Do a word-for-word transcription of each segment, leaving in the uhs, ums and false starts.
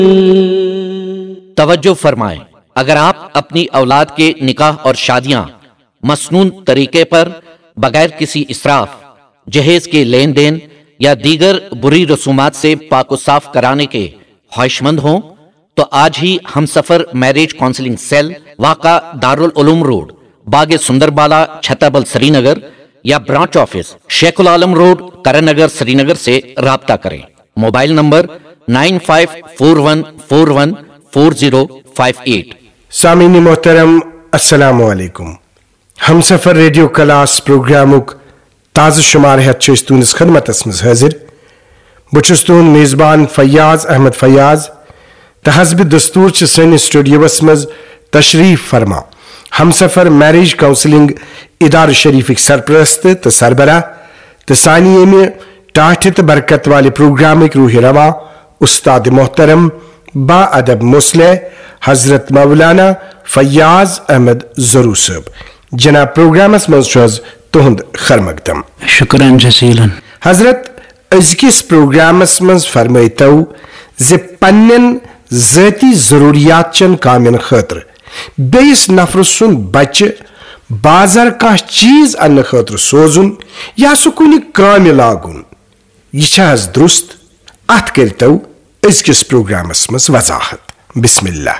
तवज्जो फरमाएं, अगर आप अपनी औलाद के निकाह और शादियां मसनून तरीके पर बगैर किसी इसराफ, जहेज के लेन देन या दीगर बुरी रसूमात से पाको साफ कराने के ख्वाहिशमंद हों तो आज ही हमसफर मैरिज काउंसलिंग सेल वाका दारुल उलूम रोड, बागे सुंदरबाला, छतरबल, श्रीनगर या ब्रांच ऑफिस शेखुल आलम रोड, करनगर, श्रीनगर से राब्ता करें। Mobile number nine five four one four one four zero five eight. सामीन मोहतरम, अस्सलामु अलैकुम। हमसफर रेडियो क्लास प्रोग्रामुक ताज़ शुमार है तुंदिस खदमतस मज हाजिर। बहुस तुंद मेज़बान फयाज अहमद फयाज तो हस्ब दस्तूर सैनिस स्टूडियोस मज तशरीफ फरमा हमसफर मैरिज काउंसलिंग इदार शरीफ सरप्रस्त तो सरबरा तो सानी यम टाठ तो बरकत वाले प्रोग्राम रूह रवा उस्ताद मोहतरम बा अदब मुस्ले हजरत मौलाना फयाज अहमद ज़रू साहब। जनाब प्रोग्रामस मज तुहद खर मकदम। शुक्रन जसीलन हजरत। अजकिस प्रोग्रामस मज फरमाइतो जे पन्नन ज़ाती ज़रूरियात चन कामन खतर बेस नफर सुन बच्चे बाजार का चीज अन्न खतर सोजुन या सु कुन काम लागुन यह दुरुस्त अत करतो अजकिस प्रोग्रामस मज वजाहत। बिस्मिल्लाह।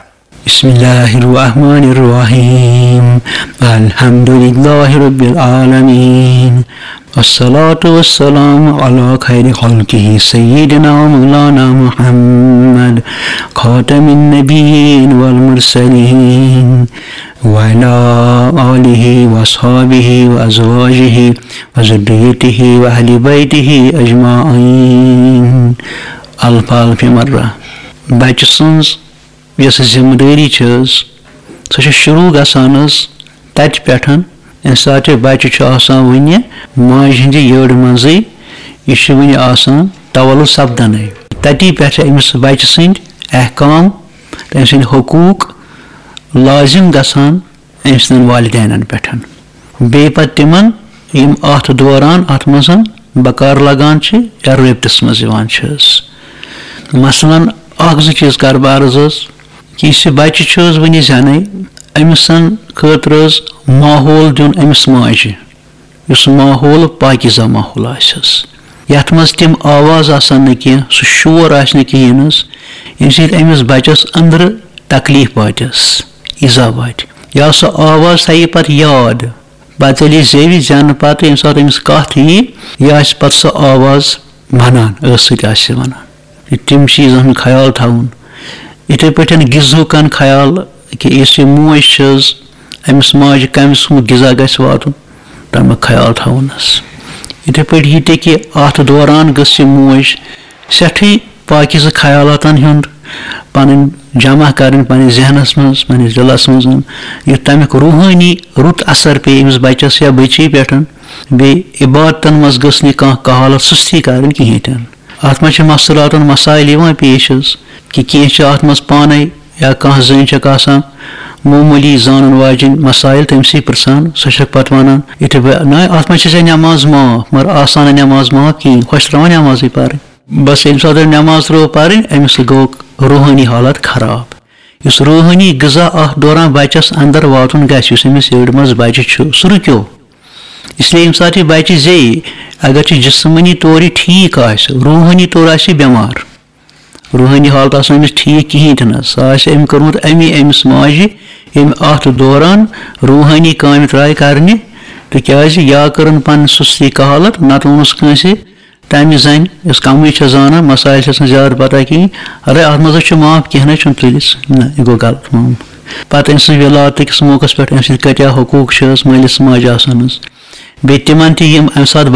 बिस्मिल्लाहिर्रहमानिर्रहीम अल्हम्दुलिल्लाहि रब्बिल आलमीन वस्सलातु वस्सलामु अला खैरि खल्किहि सय्यिदिना मौलाना मुहम्मद खातमिन नबिय्यीन वल मुरसलीन व अला आलिहि व अस्हाबिहि व अज़वाजिहि व ज़ुर्रिय्यतिहि व अहलि बैतिहि अजमाइन। अल्फ अल्फ मर्रा। बच्चे सन्ज यस जिम्मेदारी सह शुरू गसान तत पे यम सात बच्चे वन माज हंद यड़ मज यह वन तवल सपदन तती पे अमिस बच्चे सद अहकाम तम सद हकूक लाजिम गसान अम सदन वालिदैन पे बे पे तिमन यम अत दौरान अत मज बकार लगान या रबितस मज मसलन अख जो चीज कर बारज कि यह बच्चे वन जन अमिस खतर माहौल दिन अमिस माजे इस माहौल पाकिज़ा माहौल यथ मज तम आवाज आसान न कह सह शोर आस कहें यम समिस बच्चस अंदर तकलीफ वातस इजा वात या सह आवाज थी पे याद पे जेव जन पे यम सात अमिस कथ यी यह पे सह आवाज वनान सत वन तम चीज़न ख्याल थवन। इथे पे गिजुकन ख्याल कि इस मोज अमिस माज कम सुद गिजा गस वातुन तमिक ख्याल थवनस। इथे पे यह कि अत दौरान गस मोज सठी पाकिज़ ख्यालातन हुंद पन जमा कर जहनस मज पन्निस दिलस मज यह तमिक रूहानी रुत असर पे अमिस बच्चस या बच्ची पे बे इबादतन मज गस कह कहालत सुस्ती कर कहें। अत मज मसलातन मसाइल पेश कि कह अत मज पाने या कह जन मामूली जान वाजिन मसाइल तमसी प्रसान सह पे वन ये ना अत मज नमाज माफ मगर आसान नमाज माफ कहें खुश रहा नमाज पर बस ये सात नमाज रो पर अमिस गो रूहानी हालत खराब। इस रूहानी ग़िज़ा अत दौरान बच्चस अंदर वातुन गमिस यड़ मज बच्चे सह रुक्यो इसलिए यम सात बच्चे जे अगर जिस्मानी तौर ठीक आ रूहानी तौर आ बेमार रूहानी हालत अमिस ठीक कहें सह अम कर्मुत अमी अमिस माजे यम अत दौरान रूहानी काम त्राय करने तो क्या या कर पन सुस्ती कहालत नत वोनस कंसे तमि जन इस कम जाना मसाइल ज्यादा पता कहें अरे अत मज माफ कह तुलिस ना यह गो गलत माम पे अम सलात अकिस मौकस पे अम सत्या हकूक मलिस माज आसान बे तिमन तम अम सात